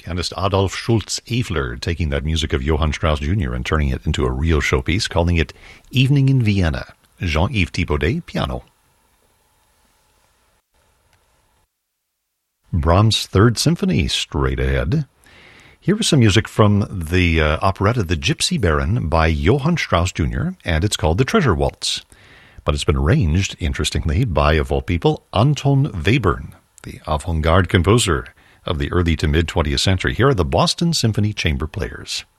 pianist Adolf Schultz-Eifler taking that music of Johann Strauss Jr. and turning it into a real showpiece, calling it Evening in Vienna. Jean-Yves Thibaudet, piano. Brahms' Third Symphony, straight ahead. Here is some music from the operetta The Gypsy Baron by Johann Strauss Jr., and it's called The Treasure Waltz. But it's been arranged, interestingly, by, of all people, Anton Webern, the avant-garde composer of the early to mid-20th century. Here are the Boston Symphony Chamber Players.